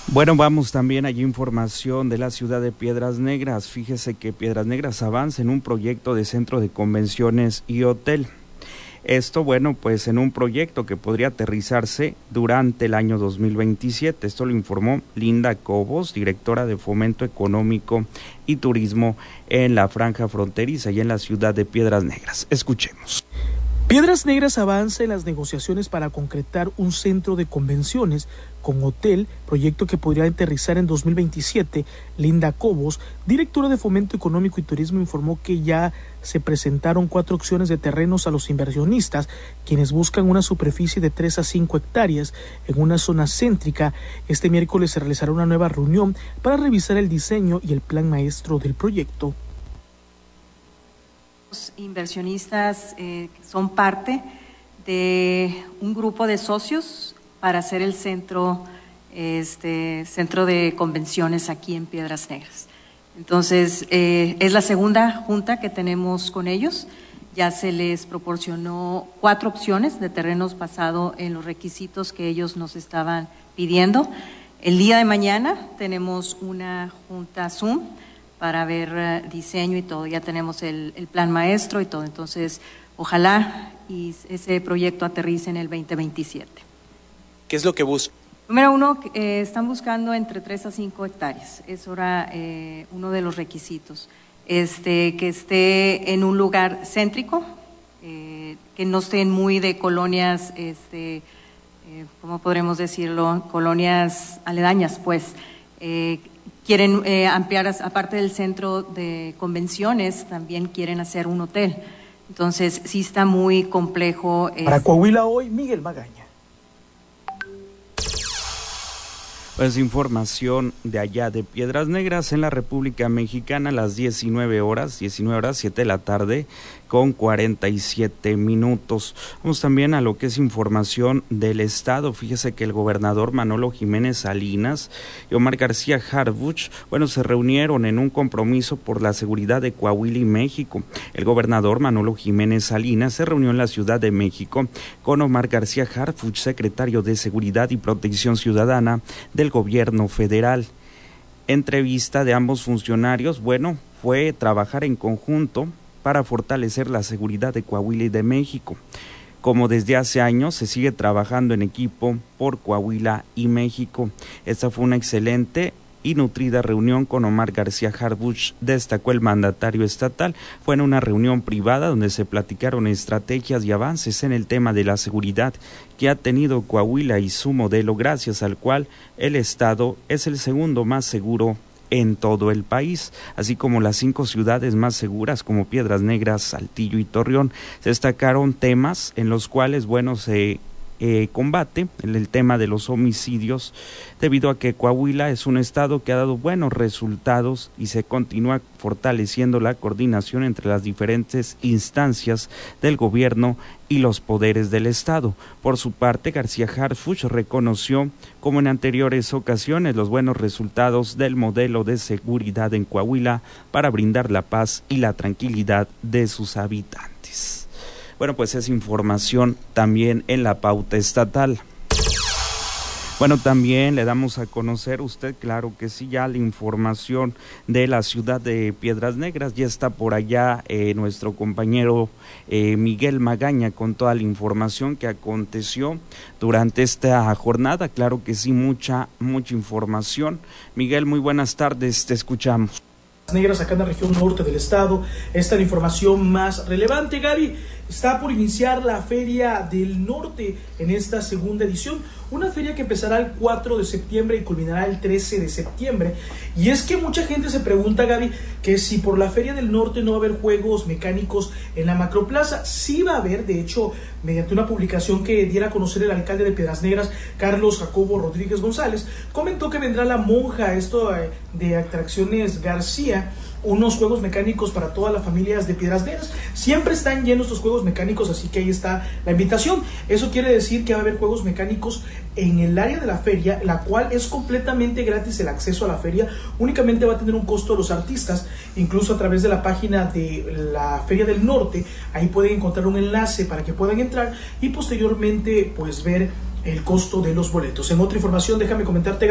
Bueno, vamos también, hay información de la ciudad de Piedras Negras. Fíjese que Piedras Negras avanza en un proyecto de centro de convenciones y hotel. Esto, bueno, pues en un proyecto que podría aterrizarse durante el año 2027. Esto lo informó Linda Cobos, directora de Fomento Económico y Turismo en la franja fronteriza y en la ciudad de Piedras Negras. Escuchemos. Piedras Negras avanza en las negociaciones para concretar un centro de convenciones con hotel, proyecto que podría aterrizar en 2027. Linda Cobos, directora de Fomento Económico y Turismo, informó que ya se presentaron 4 opciones de terrenos a los inversionistas, quienes buscan una superficie de 3 a 5 hectáreas en una zona céntrica. Este miércoles se realizará una nueva reunión para revisar el diseño y el plan maestro del proyecto. Los inversionistas son parte de un grupo de socios para hacer el centro de convenciones aquí en Piedras Negras. Entonces, es la segunda junta que tenemos con ellos. Ya se les proporcionó 4 opciones de terrenos basado en los requisitos que ellos nos estaban pidiendo. El día de mañana tenemos una junta Zoom para ver diseño y todo. Ya tenemos el plan maestro y todo. Entonces, ojalá y ese proyecto aterrice en el 2027. ¿Qué es lo que buscan? Número 1, están buscando entre 3 a 5 hectáreas. Eso era uno de los requisitos. Que esté en un lugar céntrico, que no estén muy de colonias, ¿cómo podremos decirlo? Colonias aledañas, pues. Quieren ampliar, aparte del centro de convenciones, también quieren hacer un hotel. Entonces, sí está muy complejo. Para Coahuila Hoy, Miguel Magaña. Pues información de allá de Piedras Negras en la República Mexicana a las 19 horas, 7 de la tarde con 47 minutos. Vamos también a lo que es información del estado. Fíjese que el gobernador Manolo Jiménez Salinas y Omar García Harfuch, se reunieron en un compromiso por la seguridad de Coahuila y México. El gobernador Manolo Jiménez Salinas se reunió en la Ciudad de México con Omar García Harfuch, secretario de Seguridad y Protección Ciudadana del gobierno federal. Entrevista de ambos funcionarios, fue trabajar en conjunto para fortalecer la seguridad de Coahuila y de México. Como desde hace años se sigue trabajando en equipo por Coahuila y México. Esta fue una excelente y nutrida reunión con Omar García Harfuch, destacó el mandatario estatal. Fue en una reunión privada donde se platicaron estrategias y avances en el tema de la seguridad que ha tenido Coahuila y su modelo, gracias al cual el estado es el segundo más seguro en todo el país, así como las 5 ciudades más seguras como Piedras Negras, Saltillo y Torreón. Se destacaron temas en los cuales, se combate el tema de los homicidios, debido a que Coahuila es un estado que ha dado buenos resultados y se continúa fortaleciendo la coordinación entre las diferentes instancias del gobierno y los poderes del estado. Por su parte, García Harfuch reconoció, como en anteriores ocasiones, los buenos resultados del modelo de seguridad en Coahuila para brindar la paz y la tranquilidad de sus habitantes. Pues es información también en la pauta estatal. También le damos a conocer usted, claro que sí, ya la información de la ciudad de Piedras Negras. Ya está por allá nuestro compañero Miguel Magaña con toda la información que aconteció durante esta jornada. Claro que sí, mucha información. Miguel, muy buenas tardes, te escuchamos. Negras acá en la región norte del estado. Esta es la información más relevante. Gaby, está por iniciar la Feria del Norte en esta segunda edición, una feria que empezará el 4 de septiembre y culminará el 13 de septiembre. Y es que mucha gente se pregunta, Gaby, que si por la Feria del Norte no va a haber juegos mecánicos en la Macroplaza. Sí va a haber, de hecho, mediante una publicación que diera a conocer el alcalde de Piedras Negras, Carlos Jacobo Rodríguez González, comentó que vendrá la monja, de Atracciones García, unos juegos mecánicos para todas las familias de Piedras Negras. Siempre están llenos estos juegos mecánicos, así que ahí está la invitación. Eso quiere decir que va a haber juegos mecánicos en el área de la feria, la cual es completamente gratis el acceso a la feria. Únicamente va a tener un costo los artistas, incluso a través de la página de la Feria del Norte. Ahí pueden encontrar un enlace para que puedan entrar y posteriormente ver el costo de los boletos. En otra información, déjame comentarte,